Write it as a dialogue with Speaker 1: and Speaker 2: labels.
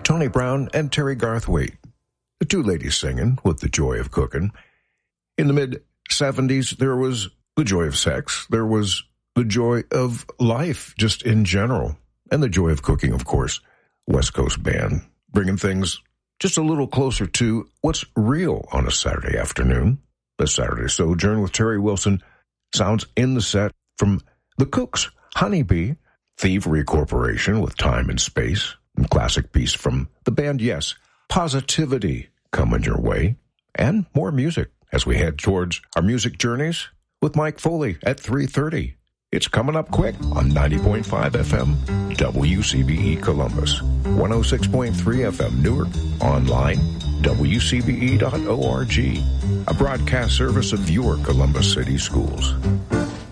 Speaker 1: Tony Brown and Terry Garthwaite, the two ladies singing with the joy of cooking. In the mid-'70s, there was the joy of sex. There was the joy of life, just in general. And the joy of cooking, of course. West Coast Band, bringing things just a little closer to what's real on a Saturday afternoon. The Saturday Sojourn with Terry Wilson sounds in the set from The Cooks, Honeybee, Thievery Corporation with Time and Space, and classic piece from the band Yes, Positivity coming your way, and more music as we head towards our music journeys with Mike Foley at 3:30. It's coming up quick on 90.5 FM, WCBE Columbus, 106.3 FM Newark, online, WCBE.org, a broadcast service of your Columbus City Schools.